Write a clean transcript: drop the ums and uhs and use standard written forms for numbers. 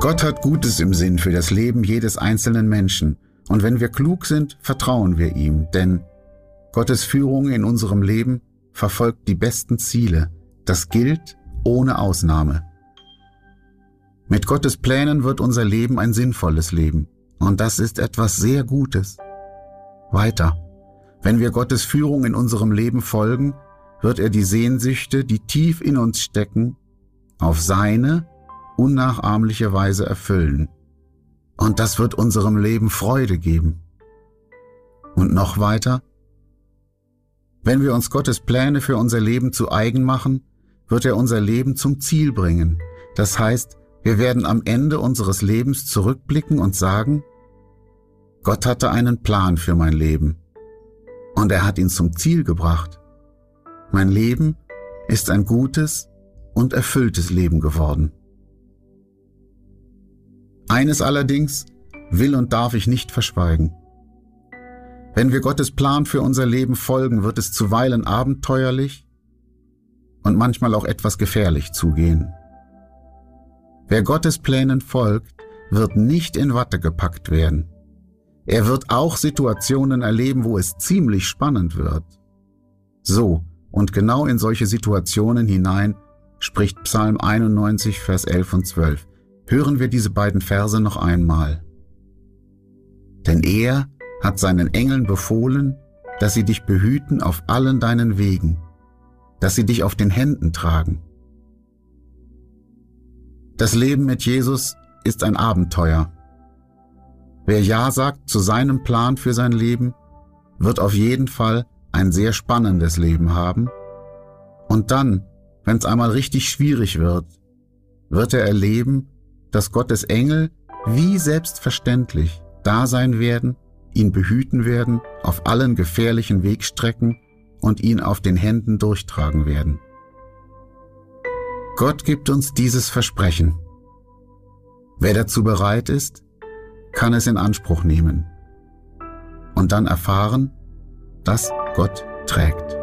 Gott hat Gutes im Sinn für das Leben jedes einzelnen Menschen. Und wenn wir klug sind, vertrauen wir ihm, denn Gottes Führung in unserem Leben verfolgt die besten Ziele. Das gilt ohne Ausnahme. Mit Gottes Plänen wird unser Leben ein sinnvolles Leben. Und das ist etwas sehr Gutes. Weiter. Wenn wir Gottes Führung in unserem Leben folgen, wird er die Sehnsüchte, die tief in uns stecken, auf seine unnachahmliche Weise erfüllen. Und das wird unserem Leben Freude geben. Und noch weiter. Wenn wir uns Gottes Pläne für unser Leben zu eigen machen, wird er unser Leben zum Ziel bringen. Das heißt, wir werden am Ende unseres Lebens zurückblicken und sagen, Gott hatte einen Plan für mein Leben und er hat ihn zum Ziel gebracht. Mein Leben ist ein gutes und erfülltes Leben geworden. Eines allerdings will und darf ich nicht verschweigen. Wenn wir Gottes Plan für unser Leben folgen, wird es zuweilen abenteuerlich und manchmal auch etwas gefährlich zugehen. Wer Gottes Plänen folgt, wird nicht in Watte gepackt werden. Er wird auch Situationen erleben, wo es ziemlich spannend wird. So und genau in solche Situationen hinein spricht Psalm 91, Vers 11 und 12. Hören wir diese beiden Verse noch einmal. Denn er hat seinen Engeln befohlen, dass sie dich behüten auf allen deinen Wegen, dass sie dich auf den Händen tragen. Das Leben mit Jesus ist ein Abenteuer. Wer Ja sagt zu seinem Plan für sein Leben, wird auf jeden Fall ein sehr spannendes Leben haben. Und dann, wenn es einmal richtig schwierig wird er erleben, dass Gottes Engel wie selbstverständlich da sein werden, ihn behüten werden, auf allen gefährlichen Wegstrecken und ihn auf den Händen durchtragen werden. Gott gibt uns dieses Versprechen. Wer dazu bereit ist, kann es in Anspruch nehmen und dann erfahren, dass Gott trägt.